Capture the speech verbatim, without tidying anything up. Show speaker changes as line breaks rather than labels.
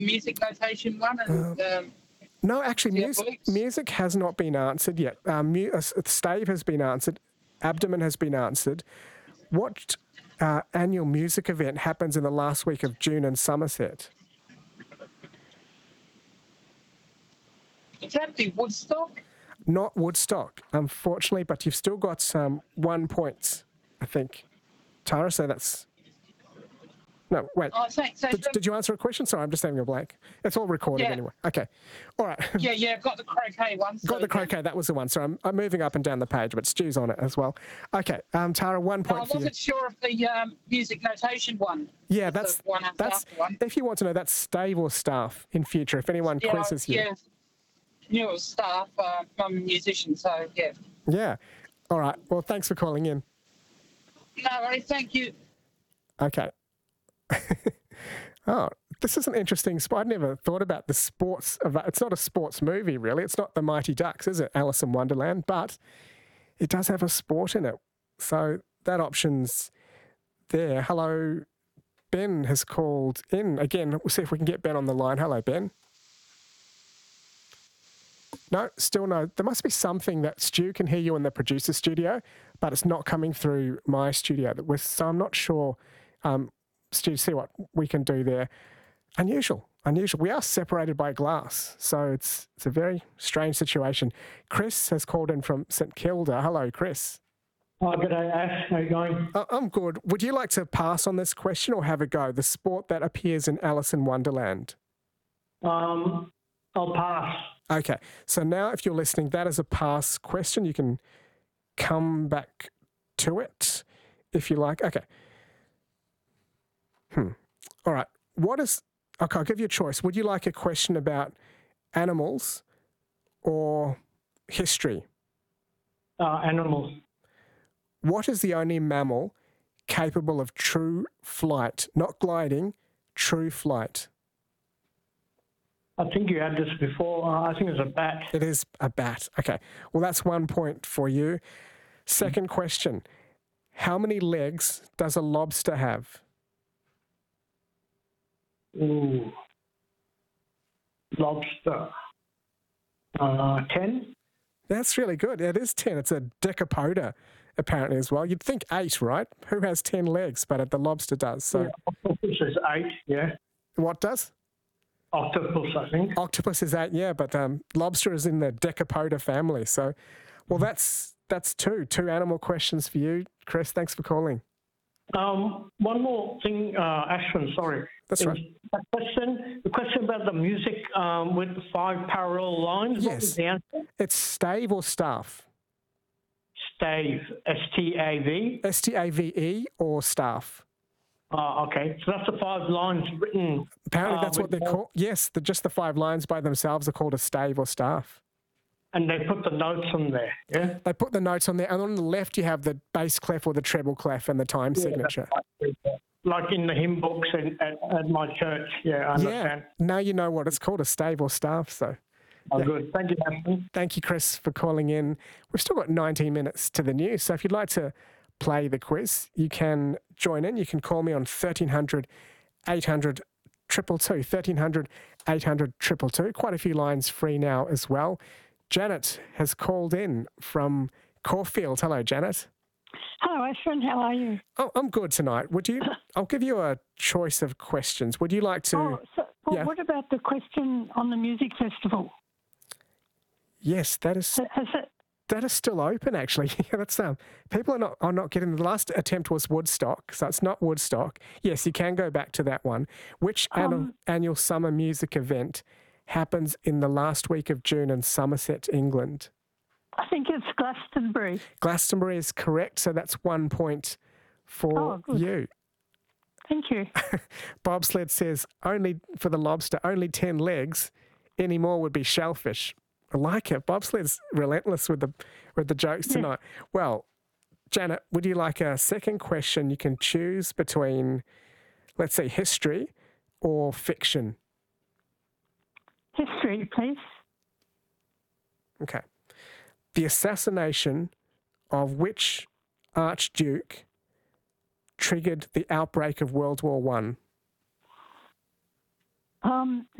music notation one? And
Uh,
um,
No, actually,
Yeah,
music,
please.
music has not been answered yet. Um, mu- uh, stave has been answered. Abdomen has been answered. What uh, annual music event happens in the last week of June in Somerset?
Is that the Woodstock?
Not Woodstock, unfortunately, but you've still got um, one point, I think. Tara, so that's... No, wait.
Oh, thanks. So,
Did, did you answer a question? Sorry, I'm just having a blank. It's all recorded
Yeah.
anyway. Okay. All right.
yeah, yeah, got the croquet one. So,
Got the croquet, that was the one. So I'm, I'm moving up and down the page, but Stu's on it as well. Okay, um, Tara, one
No,
point
I
for you.
wasn't sure of the um, music notation one.
Yeah,
The
that's
one after
that's.
after one.
If you want to know, that's stave or staff in future. If anyone
Yeah,
quizzes you,
yeah. Knew it was staff. Uh, I'm a musician, so yeah.
yeah. All right. Well, thanks for calling in.
No worries. Thank you.
Okay. Oh, this is an interesting spot. I'd never thought about the sports. Of, it's not a sports movie, really. It's not The Mighty Ducks, is it? Alice in Wonderland, but it does have a sport in it. So that option's there. Hello, Ben has called in again. We'll see if we can get Ben on the line. Hello, Ben. No, still no. There must be something that Stu can hear you in the producer studio, but it's not coming through my studio. That was, so I'm not sure. Um, Stu, see what we can do there. Unusual, unusual. We are separated by glass, so it's it's a very strange situation. Chris has called in from St Kilda. Hello, Chris.
Oh, good day, Ash. How you going?
Uh, I'm good. Would you like to pass on this question or have a go? The sport that appears in Alice in Wonderland.
Um, I'll pass.
Okay, so now if you're listening, that is a pass question. You can come back to it if you like. Okay. Hmm. All right. What is... Okay, I'll give you a choice. Would you like a question about animals or history?
Uh, animals.
What is the only mammal capable of true flight? Not gliding, true flight.
I think you had this before. Uh, I think it's a bat.
It is a bat. Okay. Well, that's one point for you. Second question. How many legs does a lobster have?
Ooh. Lobster. Uh, ten?
That's really good. It is ten. It's a decapoda, apparently, as well. You'd think eight, right? Who has ten legs? But the lobster does. So,
Yeah, octopus is eight, yeah.
what does?
Octopus, I think.
Octopus is eight, yeah, but um, lobster is in the decapoda family. So, well, that's that's two. Two animal questions for you, Chris. Thanks for calling.
Um, one more thing, uh, Ashwin, sorry.
That's
Is
right.
The question, the question about the music um, with the five parallel lines, what
Yes.
was the answer?
It's stave or staff?
Stave, S T A V.
S T A V E or staff?
Oh, okay. So that's the five lines written.
Apparently
uh,
that's what
with
they're
the-
called. Yes, the, just the five lines by themselves are called a stave or staff.
And they put the notes on there, yeah?
They put the notes on there, and on the left you have the bass clef or the treble clef and the time
Yeah,
signature.
that's right. Like in the hymn books at, at, at my church. Yeah, I
Yeah,
understand.
now you know what it's called, a stave or staff. So
Oh,
yeah.
good. Thank you, Ashwin.
Thank you, Chris, for calling in. We've still got nineteen minutes to the news, so if you'd like to play the quiz, you can join in. You can call me on thirteen hundred, eight hundred, two two two, thirteen hundred, eight hundred, two two two. Quite a few lines free now as well. Janet has called in from Caulfield. Hello, Janet.
Hello, Ashwin. How are you?
Oh, I'm good tonight. Would you? I'll give you a choice of questions. Would you like to?
Oh, so, well,
yeah.
what about the question on the music festival?
Yes, that is
Has it?
that is still open. Actually, yeah, that's um. People are not are not getting. The last attempt was Woodstock, so it's not Woodstock. Yes, you can go back to that one. Which annual,
Um,
annual summer music event happens in the last week of June in Somerset, England?
I think it's Glastonbury.
Glastonbury is correct, so that's one point for
Oh, good.
you.
Thank you.
Bobsled says only for the lobster, only ten legs. Any more would be shellfish. I like it. Bobsled's relentless with the with the jokes
Yeah.
tonight. Well, Janet, would you like a second question? You can choose between, let's say, history or fiction.
History, please.
Okay. The assassination of which archduke triggered the outbreak of World War One?
Um,